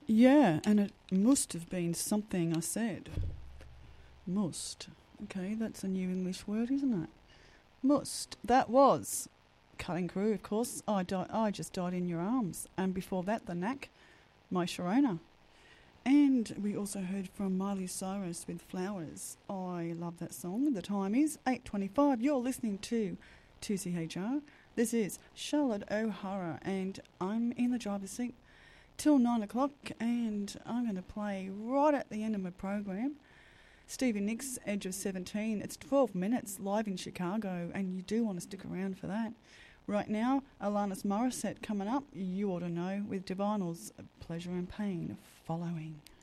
Yeah, and it must have been something I said. Must. Okay, that's a new English word, isn't it? Must. That was Cutting Crew, of course. I just died in your arms. And before that, The Knack, My Sharona. And we also heard from Miley Cyrus with Flowers. I love that song. The time is 8:25. You're listening to 2CHR. This is Charlotte O'Hara, and I'm in the driver's seat till 9 o'clock, and I'm going to play right at the end of my program Stevie Nicks' Edge of 17. It's 12 minutes live in Chicago, and you do want to stick around for that. Right now, Alanis Morissette coming up, you ought to know, with Divinals, Pleasure and Pain following.